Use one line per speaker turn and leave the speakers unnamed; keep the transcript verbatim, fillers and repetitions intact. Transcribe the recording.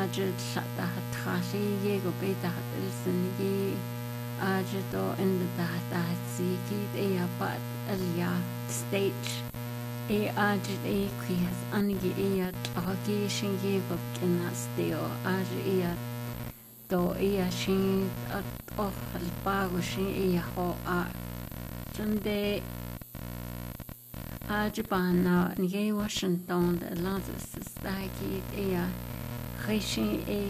ajit shata hatrashi ye go beta hatel sinigi ajito in the data ziki e apat elia stage e ajit e kwias anigi e at hoki shingi go kinas deo aj e at do e a shin at oh alpago shin e ho a Sunday Ajibana Nye Washington the Lanza Society e a Rishin e